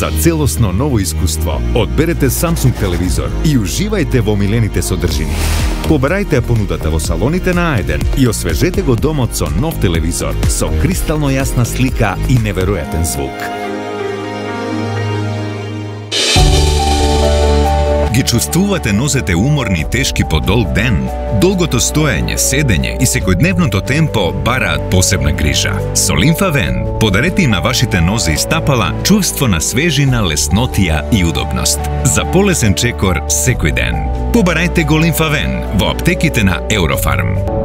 За целосно ново искуство, одберете Samsung телевизор и уживајте во омилените содржини. Побарајте понудата во салоните на А1 и освежете го домот со нов телевизор со кристално јасна слика и неверојатен звук. Ги чувствувате нозете уморни и тешки по долг ден? Долгото стоење, седење и секојдневното темпо бараат посебна грижа. Со Лимфавен подарете на вашите нозе и стапала чувство на свежина, леснотија и удобност. За полесен чекор секој ден. Побарајте го Лимфавен во аптеките на Еврофарм.